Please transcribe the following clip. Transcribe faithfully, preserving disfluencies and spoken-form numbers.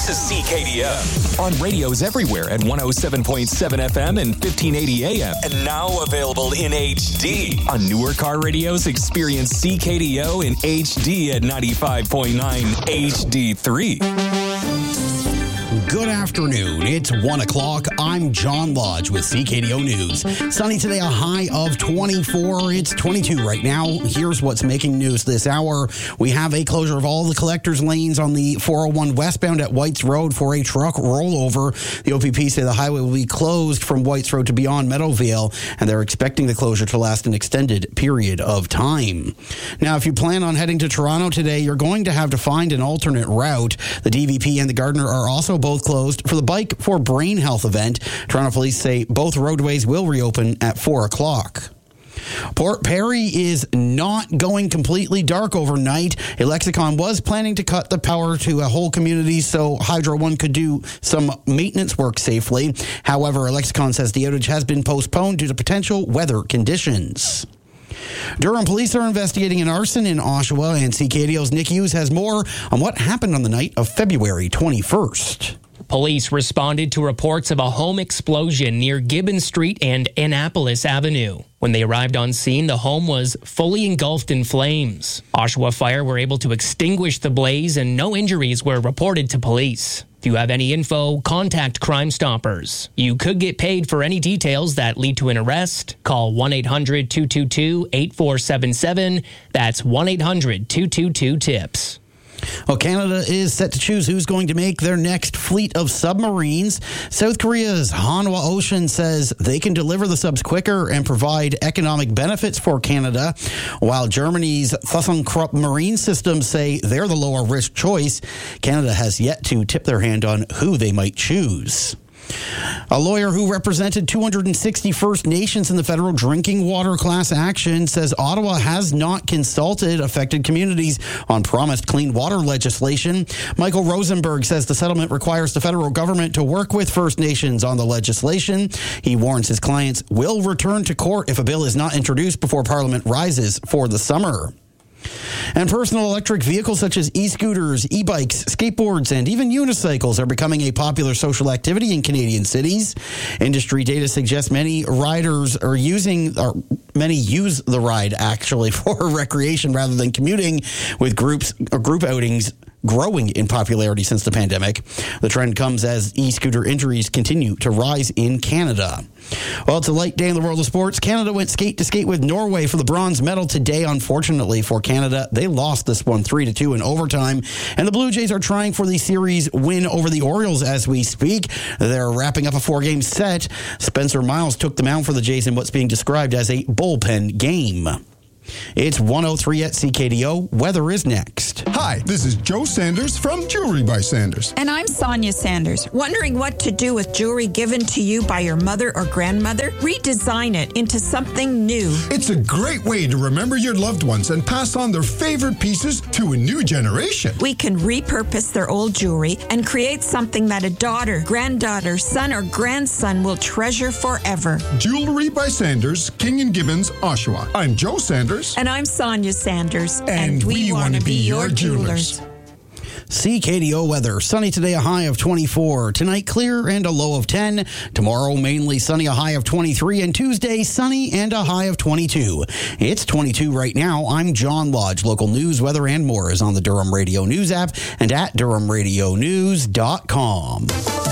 to C K D O. On radios everywhere at one oh seven point seven F M and fifteen eighty A M. And now available in H D. On newer car radios, experience C K D O in H D at ninety-five point nine H D three. Good afternoon. It's one o'clock. I'm John Lodge with C K D O News. Sunny today, a high of twenty-four. It's twenty-two right now. Here's what's making news this hour. We have a closure of all the collectors lanes on the four oh one westbound at Whites Road for a truck rollover. The O P P say the highway will be closed from Whites Road to beyond Meadowvale, and they're expecting the closure to last an extended period of time. Now, if you plan on heading to Toronto today, you're going to have to find an alternate route. The D V P and the Gardiner are also both closed for the Bike for Brain Health event. Toronto police say both roadways will reopen at four o'clock. Port Perry is not going completely dark overnight. A Lexicon was planning to cut the power to a whole community so Hydro One could do some maintenance work safely. However, a Lexicon says the outage has been postponed due to potential weather conditions. Durham police are investigating an arson in Oshawa, and C K D O's Nick Hughes has more on what happened on the night of February twenty-first. Police responded to reports of a home explosion near Gibbon Street and Annapolis Avenue. When they arrived on scene, the home was fully engulfed in flames. Oshawa Fire were able to extinguish the blaze and no injuries were reported to police. If you have any info, contact Crime Stoppers. You could get paid for any details that lead to an arrest. Call one eight hundred two two two eight four seven seven. That's one eight hundred two two two TIPS. Well, Canada is set to choose who's going to make their next fleet of submarines. South Korea's Hanwha Ocean says they can deliver the subs quicker and provide economic benefits for Canada, while Germany's ThyssenKrupp Marine Systems say they're the lower risk choice. Canada has yet to tip their hand on who they might choose. A lawyer who represented two hundred sixty First Nations in the federal drinking water class action says Ottawa has not consulted affected communities on promised clean water legislation. Michael Rosenberg says the settlement requires the federal government to work with First Nations on the legislation. He warns his clients will return to court if a bill is not introduced before Parliament rises for the summer. And personal electric vehicles such as e-scooters, e-bikes, skateboards, and even unicycles are becoming a popular social activity in Canadian cities. Industry data suggests many riders are using, or many use the ride actually for recreation rather than commuting, with groups or group outings growing in popularity since the pandemic. The trend comes as e-scooter injuries continue to rise in Canada. Well, it's a light day in the world of sports. Canada went skate to skate with Norway for the bronze medal today. Unfortunately for Canada, they lost this one three to two in overtime. And the Blue Jays are trying for the series win over the Orioles as we speak. They're wrapping up a four-game set. Spencer Miles took the mound for the Jays in what's being described as a bullpen game. It's one oh three at C K D O. Weather is next. Hi, this is Joe Sanders from Jewelry by Sanders. And I'm Sonia Sanders. Wondering what to do with jewelry given to you by your mother or grandmother? Redesign it into something new. It's a great way to remember your loved ones and pass on their favorite pieces to a new generation. We can repurpose their old jewelry and create something that a daughter, granddaughter, son, or grandson will treasure forever. Jewelry by Sanders, King and Gibbons, Oshawa. I'm Joe Sanders. And I'm Sonia Sanders. And, and we, we want to be your jewelers. C K D O weather. Sunny today, a high of twenty-four. Tonight, clear and a low of ten. Tomorrow, mainly sunny, a high of twenty-three. And Tuesday, sunny and a high of twenty-two. It's twenty-two right now. I'm John Lodge. Local news, weather, and more is on the Durham Radio News app and at durham radio news dot com.